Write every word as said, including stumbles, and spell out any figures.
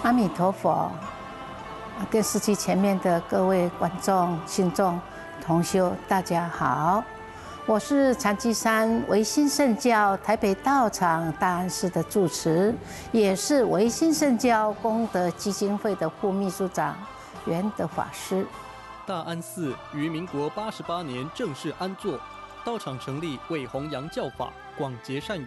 阿弥陀佛！电视机前面的各位观众、信众、同修，大家好，我是禅机山维新圣教台北道场大安寺的住持，也是维新圣教功德基金会的副秘书长圆德法师。 大安寺于民国八十八年正式安座，道场成立为弘扬教法、广结善缘。